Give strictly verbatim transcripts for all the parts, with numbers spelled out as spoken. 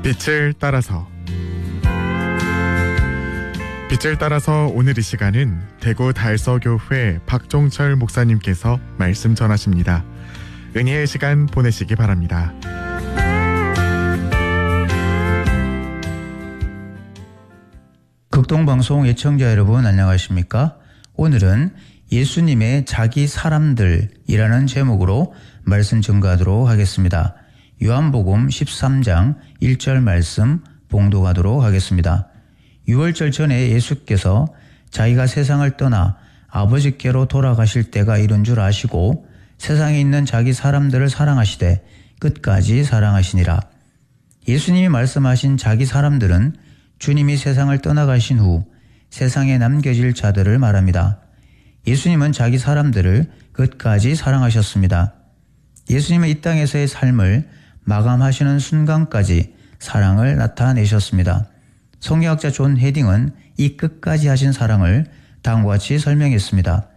빛을 따라서 빛을 따라서 오늘 이 시간은 대구 달서교회 박종철 목사님께서 말씀 전하십니다. 은혜의 시간 보내시기 바랍니다. 극동방송 애청자 여러분 안녕하십니까? 오늘은 예수님의 자기 사람들이라는 제목으로 말씀 전가하도록 하겠습니다. 요한복음 십삼 장 일 절 말씀 봉독하도록 하겠습니다. 유월절 전에 예수께서 자기가 세상을 떠나 아버지께로 돌아가실 때가 이른 줄 아시고 세상에 있는 자기 사람들을 사랑하시되 끝까지 사랑하시니라. 예수님이 말씀하신 자기 사람들은 주님이 세상을 떠나가신 후 세상에 남겨질 자들을 말합니다. 예수님은 자기 사람들을 끝까지 사랑하셨습니다. 예수님은 이 땅에서의 삶을 마감하시는 순간까지 사랑을 나타내셨습니다. 성경학자 존 헤딩은 이 끝까지 하신 사랑을 다음과 같이 설명했습니다.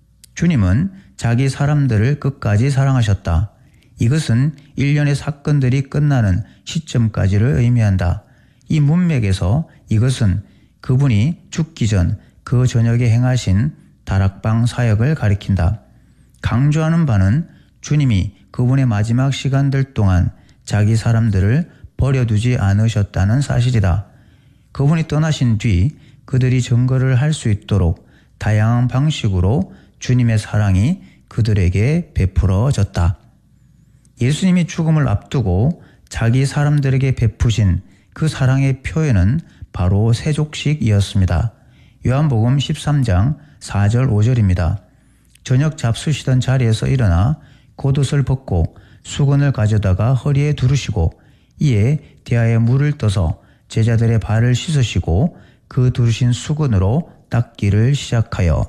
주님은 자기 사람들을 끝까지 사랑하셨다. 이것은 일련의 사건들이 끝나는 시점까지를 의미한다. 이 문맥에서 이것은 그분이 죽기 전 그 저녁에 행하신 다락방 사역을 가리킨다. 강조하는 바는 주님이 그분의 마지막 시간들 동안 자기 사람들을 버려두지 않으셨다는 사실이다. 그분이 떠나신 뒤 그들이 증거를 할 수 있도록 다양한 방식으로 주님의 사랑이 그들에게 베풀어졌다. 예수님이 죽음을 앞두고 자기 사람들에게 베푸신 그 사랑의 표현은 바로 세족식이었습니다. 요한복음 십삼 장 사 절 오 절입니다. 저녁 잡수시던 자리에서 일어나 겉옷을 벗고 수건을 가져다가 허리에 두르시고 이에 대야에 물을 떠서 제자들의 발을 씻으시고 그 두르신 수건으로 닦기를 시작하여.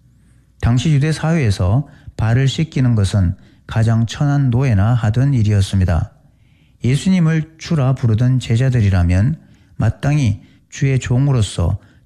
당시 유대 사회에서 발을 씻기는 것은 가장 천한 노예나 하던 일이었습니다. 예수님을 주라 부르던 제자들이라면 마땅히 주의 종으로서